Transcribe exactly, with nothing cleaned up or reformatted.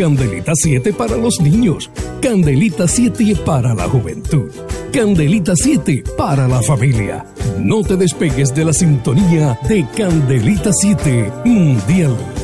Candelita siete para los niños. Candelita siete para la juventud. Candelita siete para la familia. No te despegues de la sintonía de Candelita siete Mundial.